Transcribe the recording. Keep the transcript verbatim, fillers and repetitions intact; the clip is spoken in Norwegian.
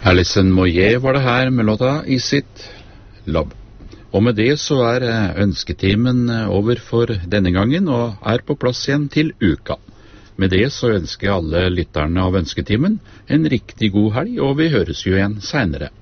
Alison Moyet var det her med låta Is It Love. Og med det så er ønsketimen over for denne gangen, og er på plass igjen til uka. Med det så ønsker jeg alle lytterne av ønsketimen en riktig god helg, og vi høres jo igjen senere.